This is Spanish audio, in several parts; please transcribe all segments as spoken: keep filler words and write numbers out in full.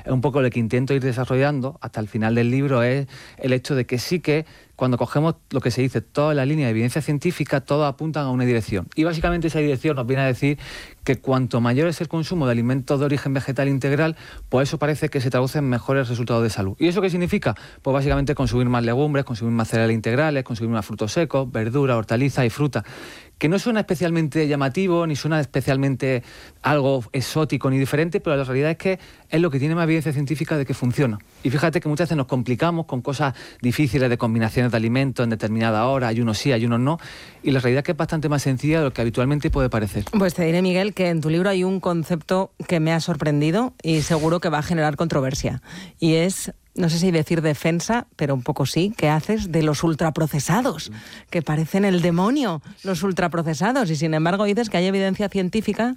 es un poco lo que intento ir desarrollando hasta el final del libro, es el hecho de que sí que cuando cogemos lo que se dice, toda la línea de evidencia científica, todos apuntan a una dirección. Y básicamente esa dirección nos viene a decir que cuanto mayor es el consumo de alimentos de origen vegetal integral, pues eso parece que se traduce en mejores resultados de salud. ¿Y eso qué significa? Pues básicamente consumir más legumbres, consumir más cereales integrales, consumir más frutos secos, verduras, hortalizas y frutas. Que no suena especialmente llamativo, ni suena especialmente algo exótico ni diferente, pero la realidad es que es lo que tiene más evidencia científica de que funciona. Y fíjate que muchas veces nos complicamos con cosas difíciles de combinaciones de alimentos en determinada hora, hay unos sí, hay unos no, y la realidad es que es bastante más sencilla de lo que habitualmente puede parecer. Pues te diré, Miguel, que en tu libro hay un concepto que me ha sorprendido y seguro que va a generar controversia, y es... no sé si decir defensa, pero un poco sí, ¿qué haces de los ultraprocesados? Que parecen el demonio, los ultraprocesados, y sin embargo dices que hay evidencia científica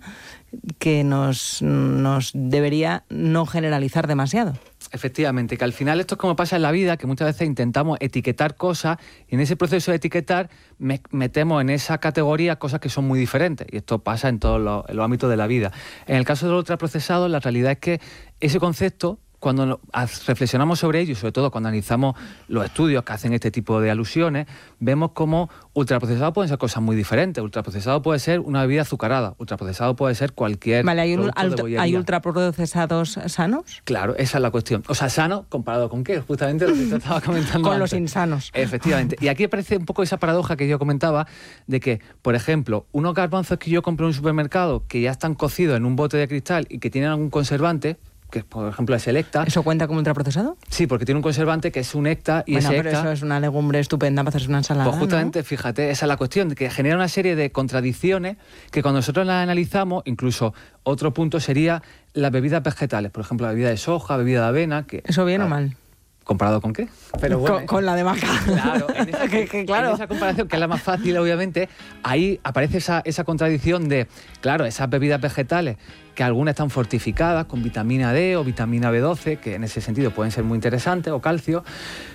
que nos, nos debería no generalizar demasiado. Efectivamente, que al final esto es como pasa en la vida, que muchas veces intentamos etiquetar cosas y en ese proceso de etiquetar me metemos en esa categoría cosas que son muy diferentes, y esto pasa en todos los, en los ámbitos de la vida. En el caso de los ultraprocesados, la realidad es que ese concepto, cuando reflexionamos sobre ello y sobre todo cuando analizamos los estudios que hacen este tipo de alusiones, vemos cómo ultraprocesados pueden ser cosas muy diferentes. Ultraprocesado puede ser una bebida azucarada, ultraprocesado puede ser cualquier Vale, ¿hay, un, producto de bollería. ¿hay ultraprocesados sanos? Claro, esa es la cuestión. O sea, sano comparado con qué, justamente lo que te estaba comentando Con antes. Los insanos. Efectivamente. Y aquí aparece un poco esa paradoja que yo comentaba de que, por ejemplo, unos garbanzos que yo compro en un supermercado que ya están cocidos en un bote de cristal y que tienen algún conservante, que por ejemplo es el Hecta. ¿Eso cuenta como ultraprocesado? Sí, porque tiene un conservante que es un Hecta y bueno, ese pero Hecta... eso es una legumbre estupenda para hacerse una ensalada, Pues justamente, ¿no? Fíjate, esa es la cuestión, de que genera una serie de contradicciones que cuando nosotros las analizamos, incluso otro punto sería las bebidas vegetales, por ejemplo, la bebida de soja, bebida de avena... que ¿Eso bien claro, o mal? ¿Comparado con qué? Pero bueno, con, con la de vaca. Claro, en esa, que, que, claro. en esa comparación, que es la más fácil, obviamente, ahí aparece esa, esa contradicción de, claro, esas bebidas vegetales, que algunas están fortificadas con vitamina D o vitamina B doce, que en ese sentido pueden ser muy interesantes, o calcio.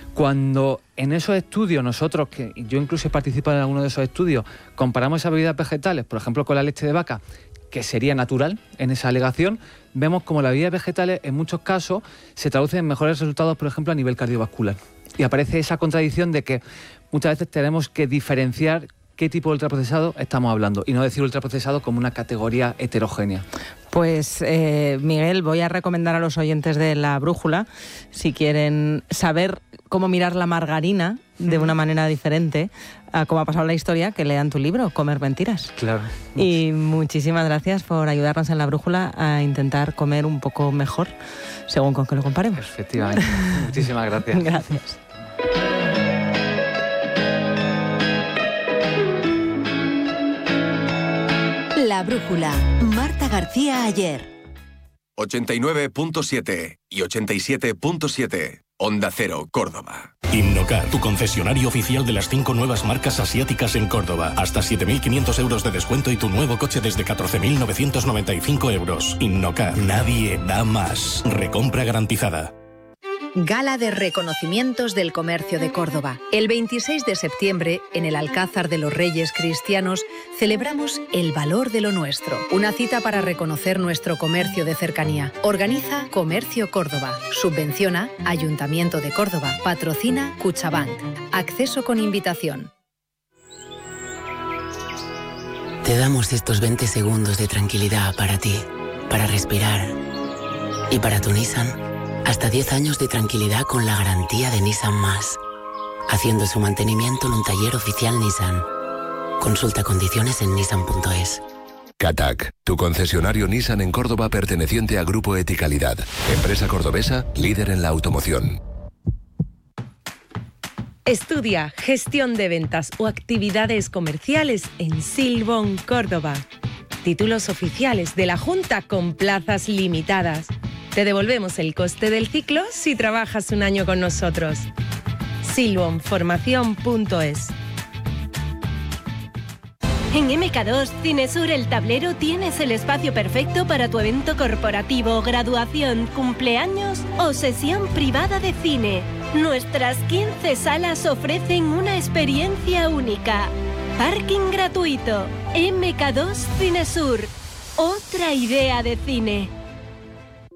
Cuando en esos estudios nosotros, que yo incluso he participado en alguno de esos estudios, comparamos esas bebidas vegetales, por ejemplo, con la leche de vaca, que sería natural en esa alegación, vemos como las bebidas vegetales en muchos casos se traducen en mejores resultados, por ejemplo, a nivel cardiovascular. Y aparece esa contradicción de que muchas veces tenemos que diferenciar qué tipo de ultraprocesado estamos hablando y no decir ultraprocesado como una categoría heterogénea. Pues, eh, Miguel, voy a recomendar a los oyentes de La Brújula, si quieren saber cómo mirar la margarina de una manera diferente a cómo ha pasado la historia, que lean tu libro, Comer Mentiras. Claro. Y muchísimas gracias por ayudarnos en La Brújula a intentar comer un poco mejor, según con que lo comparemos. Efectivamente. Muchísimas gracias. Gracias. La Brújula, Marta García Ayer. ochenta y nueve punto siete y ochenta y siete punto siete. Onda Cero, Córdoba. Innocar, tu concesionario oficial de las cinco nuevas marcas asiáticas en Córdoba. Hasta siete mil quinientos euros de descuento y tu nuevo coche desde catorce mil novecientos noventa y cinco euros. Innocar, nadie da más. Recompra garantizada. Gala de reconocimientos del comercio de Córdoba. El veintiséis de septiembre, en el Alcázar de los Reyes Cristianos, celebramos el valor de lo nuestro. Una cita para reconocer nuestro comercio de cercanía. Organiza Comercio Córdoba. Subvenciona Ayuntamiento de Córdoba. Patrocina Cuchabank. Acceso con invitación. Te damos estos veinte segundos de tranquilidad para ti, para respirar. Y para tu Nissan, hasta diez años de tranquilidad con la garantía de Nissan Más. Haciendo su mantenimiento en un taller oficial Nissan. Consulta condiciones en nissan punto es. Catac, tu concesionario Nissan en Córdoba perteneciente a Grupo Eticalidad. Empresa cordobesa, líder en la automoción. Estudia gestión de ventas o actividades comerciales en Silbón, Córdoba. Títulos oficiales de la Junta con plazas limitadas. Te devolvemos el coste del ciclo si trabajas un año con nosotros. silbon formación punto es. En eme ka dos Cinesur El Tablero tienes el espacio perfecto para tu evento corporativo, graduación, cumpleaños o sesión privada de cine. Nuestras quince salas ofrecen una experiencia única. Parking gratuito. eme ka dos Cinesur. Otra idea de cine.